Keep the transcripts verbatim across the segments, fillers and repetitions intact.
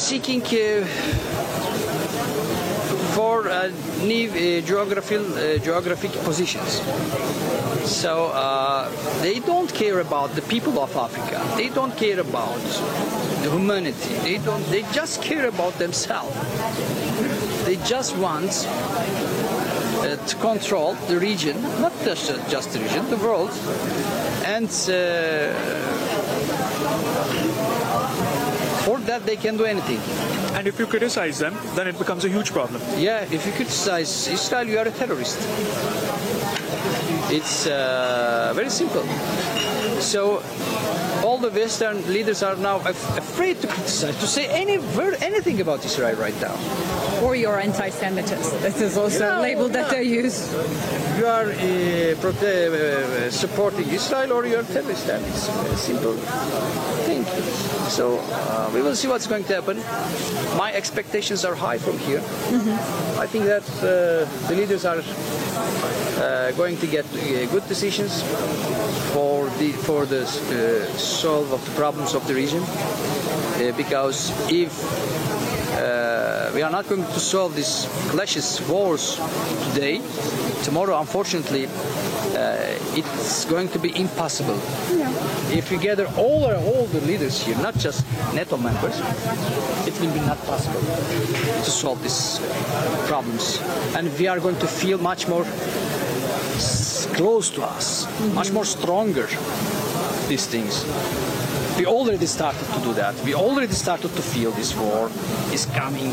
seeking uh, for uh, new uh, geographical uh, geographic positions. So uh, they don't care about the people of Africa. They don't care about the humanity. They don't. They just care about themselves. They just want uh, to control the region, not just just the region, the world, and uh, for that they can do anything. And if you criticize them, then it becomes a huge problem. Yeah, if you criticize Israel, you are a terrorist. It's uh, very simple. So all the Western leaders are now af- afraid to criticize, to say any word, anything about Israel right now. Or you're anti-Semitist. This is also No, a label that no. they use. You are uh, prote- uh, supporting Israel or you are a terrorist. And it's a simple thing. So uh, we will see what's going to happen. My expectations are high from here. Mm-hmm. I think that uh, the leaders are uh, going to get uh, good decisions for the for the uh, solve of the problems of the region. Uh, because if uh, we are not going to solve these clashes, wars today, tomorrow, unfortunately, uh, it's going to be impossible. Yeah. If we gather all our, all the leaders here, not just NATO members, it will be not possible to solve these problems. And we are going to feel much more s- close to us, mm-hmm. much more stronger, these things. We already started to do that. We already started to feel this war is coming.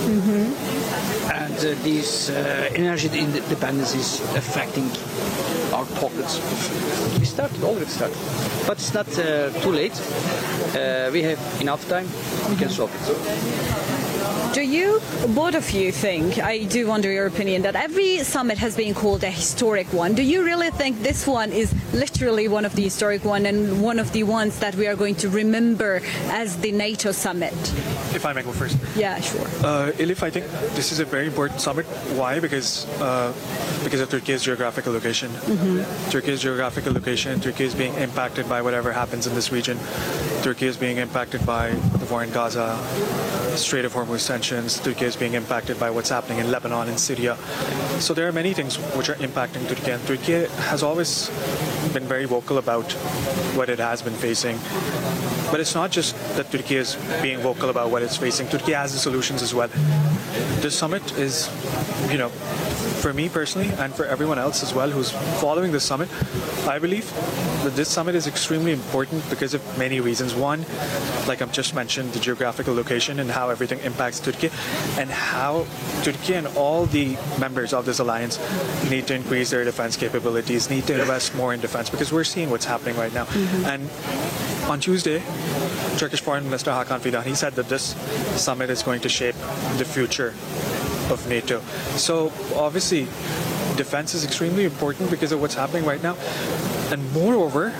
Mm-hmm. And uh, this uh, energy independence is affecting our pockets. We started, already started. But it's not uh, too late. Uh, we have enough time. We can solve it. Do you, both of you, think, I do wonder your opinion, that every summit has been called a historic one? Do you really think this one is literally one of the historic one and one of the ones that we are going to remember as the NATO summit? If I may go first. Yeah, sure. Uh, Elif, I think this is a very important summit. Why? Because uh, because of Turkey's geographical location. Mm-hmm. Turkey's geographical location, Turkey is being impacted by whatever happens in this region. Turkey is being impacted by the war in Gaza, Strait of Hormuz tensions. Turkey is being impacted by what's happening in Lebanon and Syria. So there are many things which are impacting Turkey, and Turkey has always been very vocal about what it has been facing. But it's not just that Turkey is being vocal about what it's facing. Turkey has the solutions as well. This summit is, you know, for me personally and for everyone else as well who's following this summit, I believe that this summit is extremely important because of many reasons. One, like I've just mentioned, the geographical location and how everything impacts Turkey, and how Turkey and all the members of this alliance need to increase their defense capabilities, need to invest more in defense, because we're seeing what's happening right now. Mm-hmm. And on Tuesday, Turkish Foreign Minister Hakan Fidan, he said that this summit is going to shape the future of NATO. So obviously, defense is extremely important because of what's happening right now. And moreover,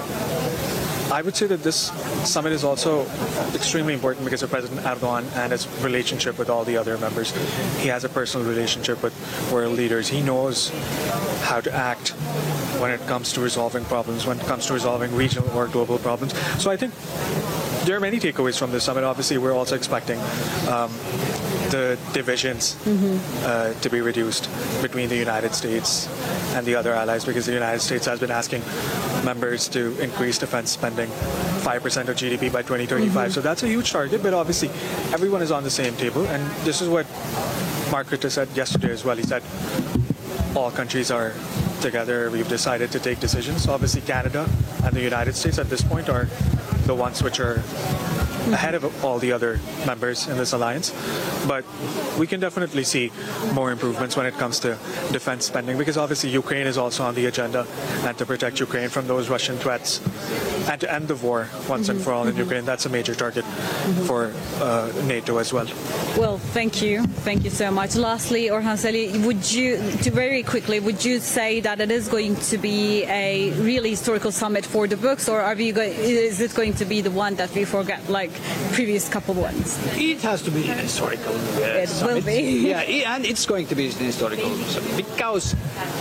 I would say that this summit is also extremely important because of President Erdogan and his relationship with all the other members. He has a personal relationship with world leaders. He knows how to act when it comes to resolving problems, when it comes to resolving regional or global problems. So I think there are many takeaways from this summit. Obviously, we're also expecting um, the divisions mm-hmm. uh, to be reduced between the United States and the other allies, because the United States has been asking members to increase defense spending five percent of G D P by twenty thirty-five. Mm-hmm. So that's a huge target, but obviously everyone is on the same table. And this is what Mark Rutte said yesterday as well. He said all countries are together. We've decided to take decisions. So obviously Canada and the United States at this point are the ones which are ahead of all the other members in this alliance. But we can definitely see more improvements when it comes to defense spending, because obviously Ukraine is also on the agenda, and to protect Ukraine from those Russian threats and to end the war once mm-hmm. and for all in mm-hmm. Ukraine. That's a major target mm-hmm. for uh, NATO as well. Well, thank you. Thank you so much. Lastly, Orhan Salih, would you, to very quickly, would you say that it is going to be a really historical summit for the books, or are we going, is it going to be the one that we forget, like previous couple ones? It has to be an historical uh, It summit. will be. Yeah, and it's going to be an historical summit, because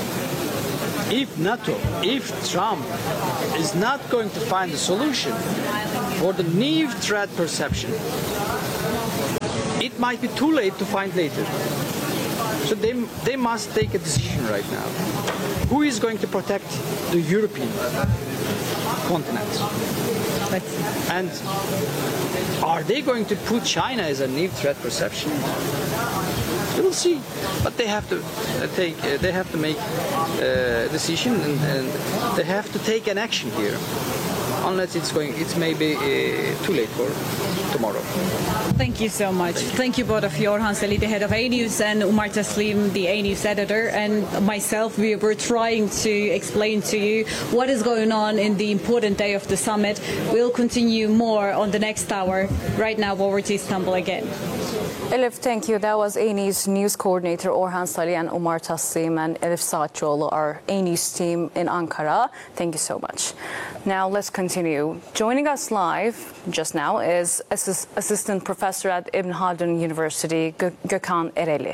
if NATO, if Trump is not going to find a solution for the new threat perception, might be too late to find later. So they, they must take a decision right now. Who is going to protect the European continent? And are they going to put China as a new threat perception? We will see, but they have to uh, take. Uh, they have to make a uh, decision, and, and they have to take an action here. Unless it's going, it's maybe uh, too late for tomorrow. Thank you so much. Thank you both of you, Orhan Seli, the head of A News, and Umar Taslim, the A News editor, and myself. We were trying to explain to you what is going on in the important day of the summit. We'll continue more on the next hour. Right now, over to Istanbul again. Elif, thank you. That was A News news coordinator Orhan Seli and Umar Taslim, and Elif Saatçoğlu, our A News team in Ankara. Thank you so much. Now let's continue. Joining us live just now is Assist Assistant Professor at Ibn Khaldun University, Gö Gökhan Ereli.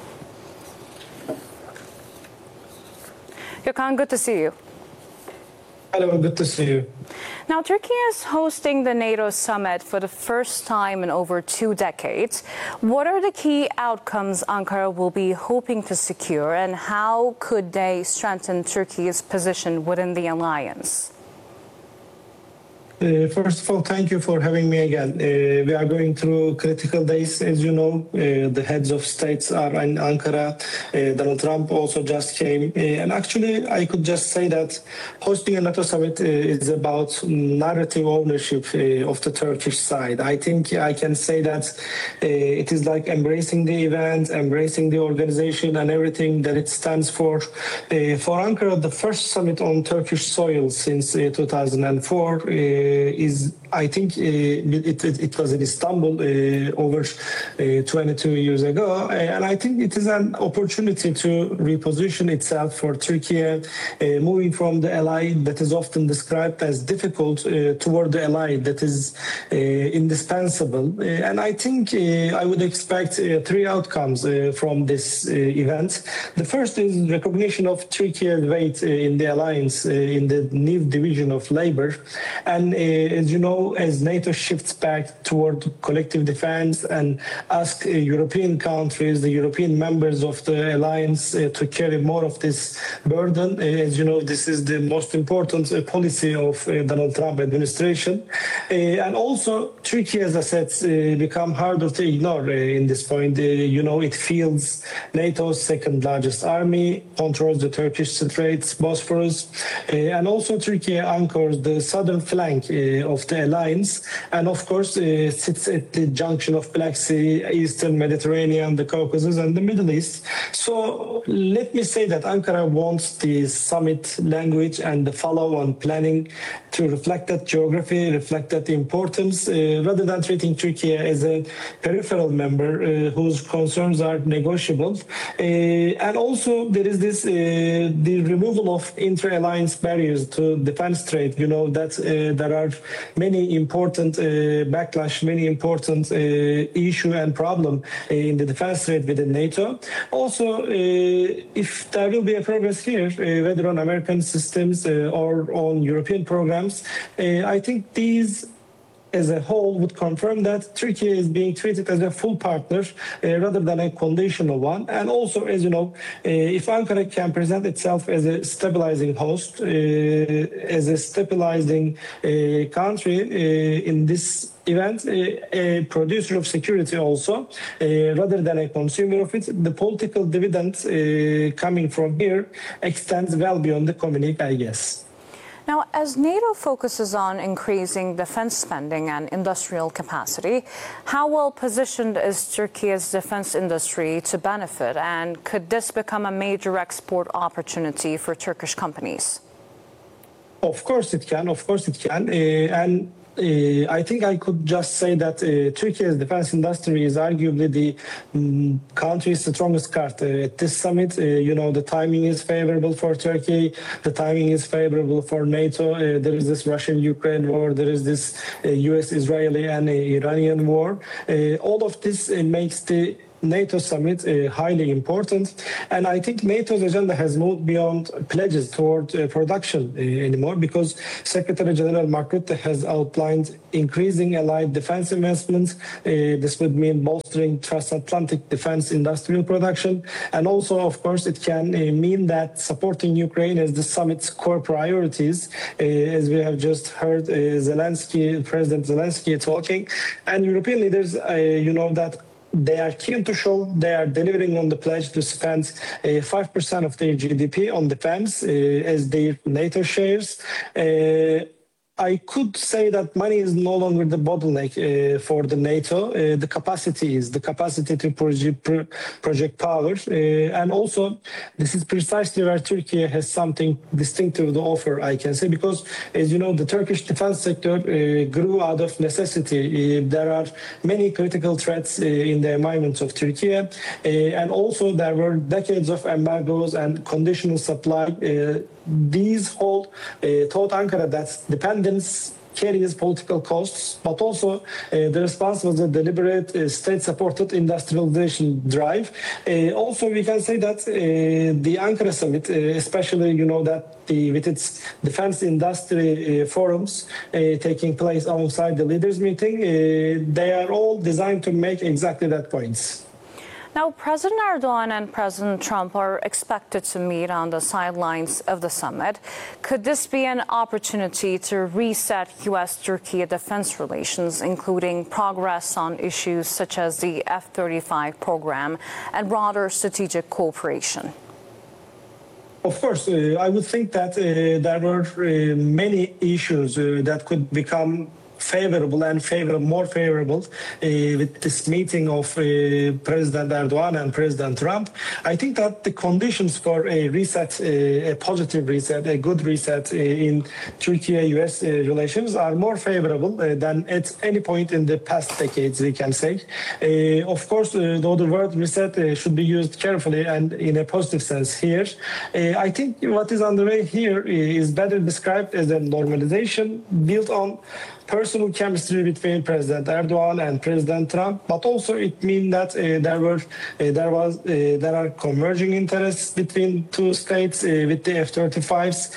Gökhan, good to see you. Hello, good to see you. Now, Turkey is hosting the NATO summit for the first time in over two decades. What are the key outcomes Ankara will be hoping to secure, and how could they strengthen Turkey's position within the alliance? Uh, first of all, thank you for having me again. Uh, we are going through critical days, as you know. Uh, the heads of states are in Ankara. Uh, Donald Trump also just came. Uh, and actually, I could just say that hosting a NATO summit uh, is about narrative ownership uh, of the Turkish side. I think I can say that uh, it is like embracing the event, embracing the organization and everything that it stands for. Uh, for Ankara, the first summit on Turkish soil since uh, two thousand four uh, is, I think, uh, it, it, it was in Istanbul uh, over uh, twenty-two years ago. Uh, and I think it is an opportunity to reposition itself for Turkey, uh, moving from the ally that is often described as difficult uh, toward the ally that is uh, indispensable. Uh, and I think uh, I would expect uh, three outcomes uh, from this uh, event. The first is recognition of Turkey's weight uh, in the alliance, uh, in the new division of labor. And uh, as you know, as NATO shifts back toward collective defense and ask uh, European countries, the European members of the alliance uh, to carry more of this burden, uh, as you know, this is the most important uh, policy of uh, Donald Trump administration. Uh, and also, Turkey, as I said, uh, become harder to ignore uh, in this point. Uh, you know, it fields NATO's second largest army, controls the Turkish Straits, Bosphorus, uh, and also Turkey anchors the southern flank uh, of the alliance, and of course uh, sits at the junction of Black Sea, Eastern Mediterranean, the Caucasus, and the Middle East. So let me say that Ankara wants the summit language and the follow-on planning to reflect that geography, reflect that importance, uh, rather than treating Turkey as a peripheral member uh, whose concerns are negotiable. Uh, and also there is this, uh, the removal of inter-alliance barriers to defense trade. You know that uh, there are many important uh, backlash, many important uh, issue and problem uh, in the defense trade within NATO. Also, uh, if there will be a progress here, uh, whether on American systems uh, or on European programs, uh, I think these as a whole would confirm that Turkey is being treated as a full partner uh, rather than a conditional one. And also, as you know, uh, if Ankara can present itself as a stabilizing host, uh, as a stabilizing uh, country uh, in this event, uh, a producer of security also, uh, rather than a consumer of it, the political dividend uh, coming from here extends well beyond the communique, I guess. Now, as NATO focuses on increasing defense spending and industrial capacity, how well positioned is Turkey's defense industry to benefit, and could this become a major export opportunity for Turkish companies? Of course it can, of course it can. Uh, and Uh, I think I could just say that uh, Turkey's defense industry is arguably the um, country's strongest card uh, at this summit. Uh, you know, the timing is favorable for Turkey. The timing is favorable for NATO. Uh, there is this Russian-Ukraine war. There is this uh, U S-Israeli and uh, Iranian war. Uh, all of this uh, makes the NATO summit uh, highly important. And I think NATO's agenda has moved beyond pledges toward uh, production uh, anymore, because Secretary General Mark Rutte has outlined increasing allied defense investments. Uh, this would mean bolstering transatlantic defense industrial production. And also, of course, it can uh, mean that supporting Ukraine is the summit's core priorities, uh, as we have just heard uh, Zelensky, President Zelensky talking. And European leaders, uh, you know, that they are keen to show they are delivering on the pledge to spend uh, five percent of their G D P on defense uh, as their NATO shares. Uh, I could say that money is no longer the bottleneck uh, for the NATO. Uh, the capacity is the capacity to project, pro project power. Uh, and also, this is precisely where Turkey has something distinctive to offer, I can say, because, as you know, the Turkish defense sector uh, grew out of necessity. Uh, there are many critical threats uh, in the environment of Turkey. Uh, and also, there were decades of embargoes and conditional supply. Uh, These hold uh, taught Ankara that dependence carries political costs, but also uh, the response was a deliberate uh, state-supported industrialization drive. Uh, also, we can say that uh, the Ankara summit, uh, especially, you know, that the, with its defense industry uh, forums uh, taking place alongside the leaders meeting, uh, they are all designed to make exactly that point. Now, President Erdogan and President Trump are expected to meet on the sidelines of the summit. Could this be an opportunity to reset U S Turkey defense relations, including progress on issues such as the F thirty-five program and broader strategic cooperation? Of course, uh, I would think that uh, there were uh, many issues uh, that could become favorable and favorable, more favorable uh, with this meeting of uh, President Erdogan and President Trump. I think that the conditions for a reset, uh, a positive reset, a good reset uh, in Turkey-U S uh, relations are more favorable uh, than at any point in the past decades, we can say. Uh, of course, uh, though the word reset uh, should be used carefully and in a positive sense here, uh, I think what is underway here is better described as a normalization built on personal chemistry between President Erdogan and President Trump, but also it means that uh, there were uh, there was uh, there are converging interests between two states uh, with the F thirty-fives.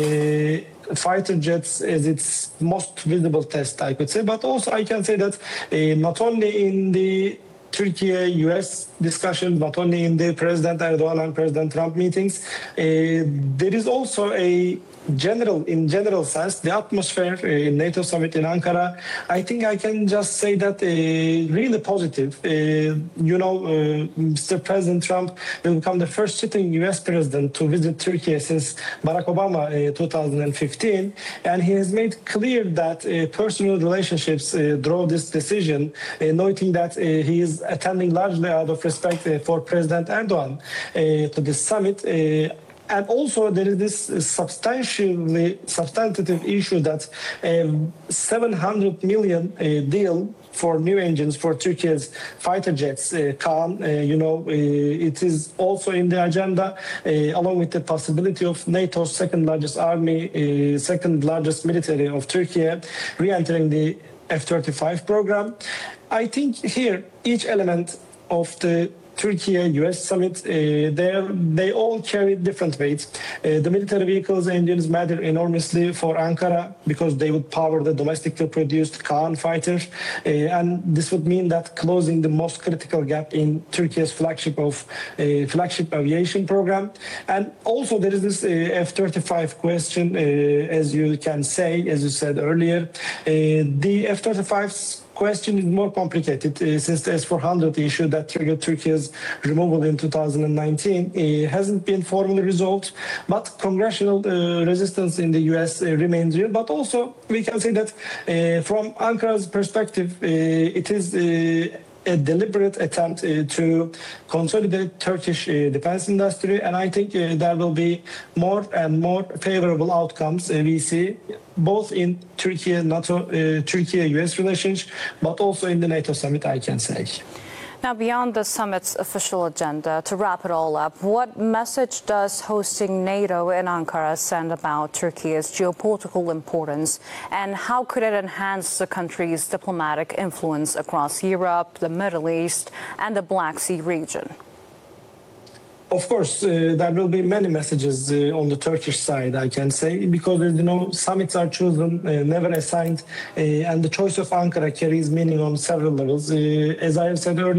Uh, fighter jets as its most visible test, I could say, but also I can say that uh, not only in the Turkey-U S discussion, not only in the President Erdogan and President Trump meetings, uh, there is also a general, in general sense, the atmosphere uh, in NATO summit in Ankara, I think I can just say that uh, really positive. Uh, you know, uh, Mister President Trump will become the first sitting U S president to visit Turkey since Barack Obama in uh, two thousand fifteen, and he has made clear that uh, personal relationships uh, drove this decision, uh, noting that uh, he is attending largely out of respect uh, for President Erdogan uh, to this summit. Uh, And also there is this substantially substantive issue that a seven hundred million uh, deal for new engines for Turkey's fighter jets, uh, Kaan, uh, you know, uh, it is also in the agenda, uh, along with the possibility of NATO's second largest army, uh, second largest military of Turkey, re-entering the F thirty-five program. I think here each element of the Turkey-U S summit, uh, they all carry different weights. Uh, the military vehicles engines matter enormously for Ankara because they would power the domestically produced Kaan fighters, uh, and this would mean that closing the most critical gap in Turkey's flagship of uh, flagship aviation program. And also there is this uh, F thirty-five question, uh, as you can say, as you said earlier, uh, the F thirty-five's question is more complicated uh, since the S four hundred issue that triggered Turkey's removal in two thousand nineteen uh, hasn't been formally resolved, but congressional uh, resistance in the U S uh, remains real. But also we can say that uh, from Ankara's perspective, uh, it is uh, a deliberate attempt uh, to consolidate Turkish uh, defense industry, and I think uh, there will be more and more favorable outcomes uh, we see both in Turkey, NATO, uh, Turkey-U S relations, but also in the NATO summit, I can say. Now, beyond the summit's official agenda, to wrap it all up, what message does hosting NATO in Ankara send about Turkey's geopolitical importance, and how could it enhance the country's diplomatic influence across Europe, the Middle East, and the Black Sea region? Of course, uh, there will be many messages uh, on the Turkish side, I can say, because, as you know, summits are chosen, uh, never assigned, uh, and the choice of Ankara carries meaning on several levels. Uh, as I have said earlier,